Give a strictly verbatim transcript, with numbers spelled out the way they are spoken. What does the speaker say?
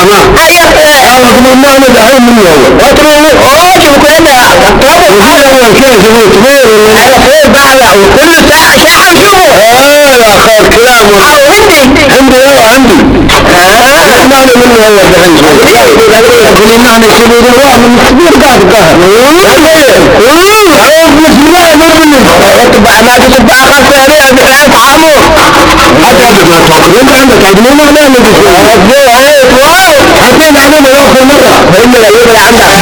أنا ما أنا دعوة من يوم وترى أوه شو كذا وهذا هو الكلام شو تقول على خير بعلى وكل ساعة ساعة شو آه يا خير كلام عندي عندي أيوة عندي آه ما أنا منه هو بعدين يقولون أنا شبيه الواحد من كبير قاعد قاعد بسم الله الرحمن الرحيم تبع ما تتبع خمسة عليه بحيث عامو حتى وانت عندك عدمون ما نعمل بسم الله حتى نعمل يوم مرة فإن الأيام اللي عندك